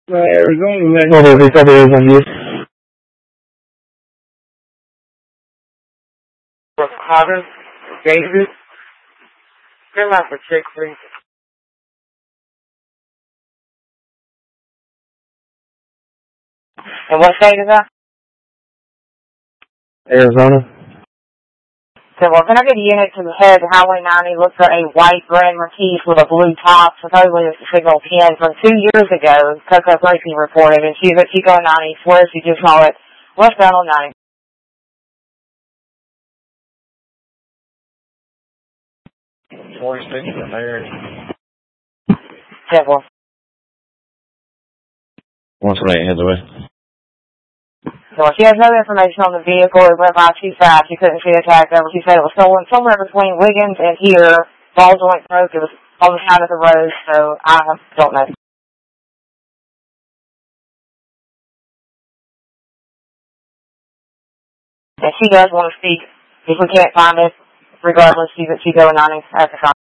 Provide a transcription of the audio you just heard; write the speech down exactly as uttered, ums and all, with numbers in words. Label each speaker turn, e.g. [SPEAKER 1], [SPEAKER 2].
[SPEAKER 1] Uh, Arizona, man. Hold on, they tell me it was on mute. Carter, David, fill out for check, please. And what state is that? Arizona. So we're going to get a unit to the head of Highway ninety. Look for a white Grand Marquis with a blue top. Supposedly it's a signal pin from two years ago. Coco Gracie reported, and she's at Chico ninety. Swears she just saw it westbound on ninety. forty-six, there. Several. one twenty-eight heads away. So she has no information on the vehicle. It went by too fast. She couldn't see the tag number. She said it was stolen somewhere between Wiggins and here. Ball joint broke. It was on the side of the road, so I don't know. And she does want to speak. If we can't find it, regardless, she's at Chico ninety at the time.